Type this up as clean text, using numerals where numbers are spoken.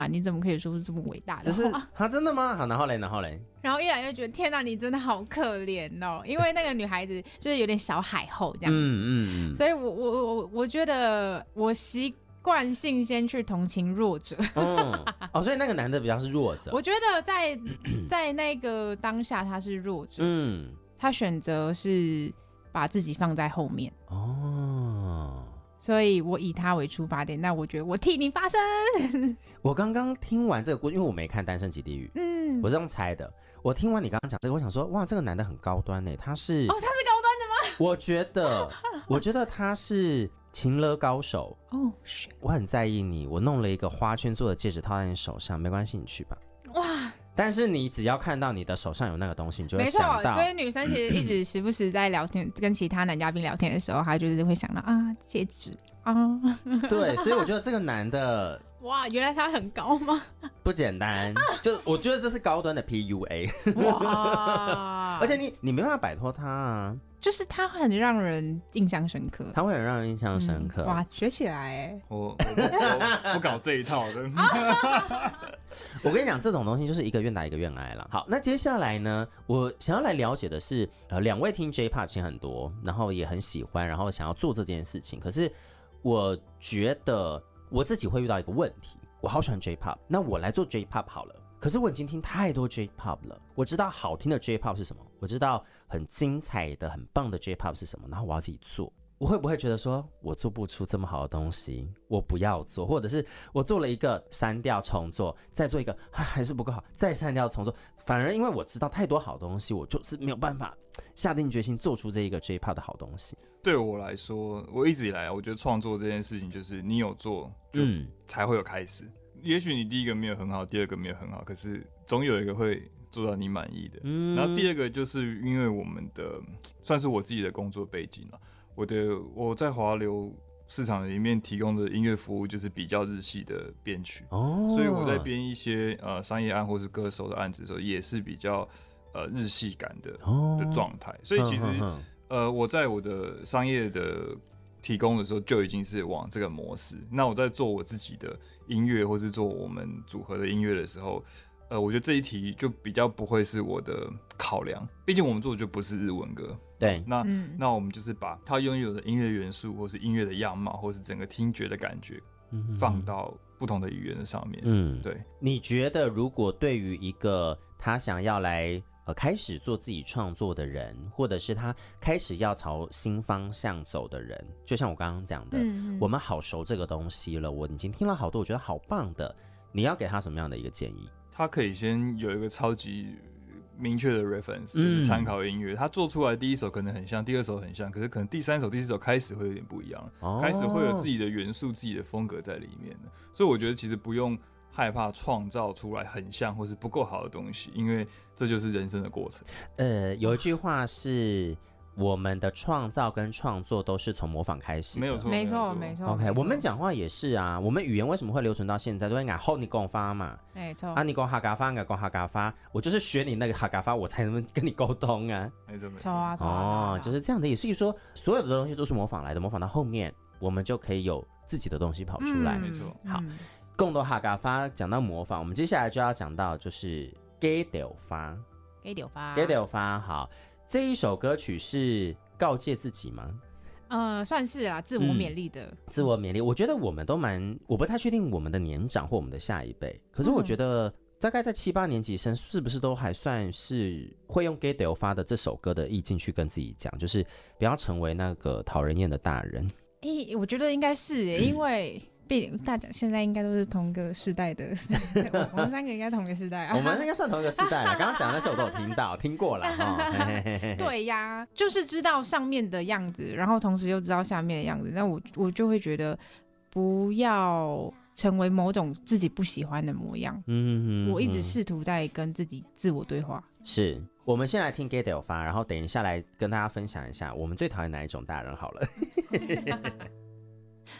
你怎么可以说出这么伟大的话？ 他真的吗？好，然后嘞， 然后一来就觉得天哪，你真的好可怜哦，因为那个女孩子就是有点小海后这样子，所以我觉得我习惯性先去同情弱者。 所以那个男的比较是弱者。 我觉得在那个当下他是弱者，他选择是把自己放在后面。所以我以他为出发点，那我觉得我替你发声。 我刚刚听完这个故事，因为我没看《单身即地狱》，我是这样猜的。我听完你刚刚讲这个，我想说，哇，这个男的很高端耶，他是他是高端的吗？ 我觉得他是情勒高手。我很在意你，我弄了一个花圈做的戒指套在你手上，没关系，你去吧。哇！但是你只要看到你的手上有那个东西，你就会想到。没错， 所以女生其实一直时不时在聊天，跟其他男嘉宾聊天的时候，她就是会想到戒指啊。 对，所以我觉得这个男的， 哇，原来他很高吗？ 不简单，就我觉得这是高端的 PUA。哇！而且你没办法摆脱他啊。 就是他很让人印象深刻， 他会很让人印象深刻。 哇，学起来我不搞这一套的。 我跟你讲，这种东西就是一个愿打一个愿挨了。好，那接下来呢，我想要来了解的是，两位听 J-Pop 听很多，然后也很喜欢，然后想要做这件事情。可是我觉得我自己会遇到一个问题，我好喜欢 J-Pop， 那我来做 J-Pop 好了。可是我已经听太多 J-Pop 了，我知道好听的 J-Pop 是什么，我知道很精彩的、很棒的 J-Pop 是什么，然后我要自己做。我会不会觉得说我做不出这么好的东西，我不要做，或者是我做了一个删掉重做，再做一个还是不够好，再删掉重做，反而因为我知道太多好东西，我就是没有办法下定决心做出这一个 J-Pop 的好东西。 对我来说，我一直以来我觉得创作这件事情就是你有做就才会有开始。也许你第一个没有很好，第二个没有很好，可是总有一个会做到你满意的。然后第二个就是因为我们的算是我自己的工作背景了，我在华流市场里面提供的音乐服务就是比较日系的编曲，所以我在编一些商业案或是歌手的案子的时候，也是比较日系感的状态。所以其实我在我的商业的提供的时候就已经是往这个模式。那我在做我自己的音乐或是做我们组合的音乐的时候，我觉得这一题就比较不会是我的考量，毕竟我们做的就不是日文歌。 对， 那我们就是把它拥有的音乐元素或是音乐的样貌或是整个听觉的感觉放到不同的语言的上面。对。 你觉得如果对于一个他想要来开始做自己创作的人，或者是他开始要朝新方向走的人，就像我刚刚讲的，我们好熟这个东西了，我已经听了好多我觉得好棒的，你要给他什么样的一个建议？ 他可以先有一个超级明确的 reference， 就是参考音乐，他做出来第一首可能很像，第二首很像，可是可能第三首第四首开始会有点不一样了，开始会有自己的元素自己的风格在里面的。所以我觉得其实不用害怕创造出来很像或是不够好的东西，因为这就是人生的过程。 有一句话是我们的创造跟创作都是从模仿开始的。 没有错， 没错，没错。 OK， 我们讲话也是啊，我们语言为什么会留存到现在，都会讲后你讲发嘛， 没错啊，你讲哈嘎发，我讲哈嘎发，我就是学你那个哈嘎发，我才能跟你沟通啊。 没错， 错啊， 就是这样的意思。所以说，所有的东西都是模仿来的，模仿到后面，我们就可以有自己的东西跑出来。 没错， 好。共同哈嘎发讲到模仿，我们接下来就要讲到就是给丢发。好，这一首歌曲是告诫自己吗？ 算是啦，自我勉励的。 自我勉励，我觉得我们都我不太确定我们的年长或我们的下一辈，可是我觉得大概在7、8年级生是不是都还算是会用给丢发的这首歌的意境去跟自己讲，就是不要成为那个讨人厌的大人。 我觉得应该是因为毕竟大家现在应该都是同个世代的，我们3个应该同个世代啊。 我们应该算同一个世代了。刚刚讲的那些我都有听过了对呀，就是知道上面的样子，然后同时又知道下面的样子，那我就会觉得不要成为某种自己不喜欢的模样。我一直试图在跟自己自我对话。 是，我们先来听 Get 发，然后等一下来跟大家分享一下我们最讨厌哪一种大人好了。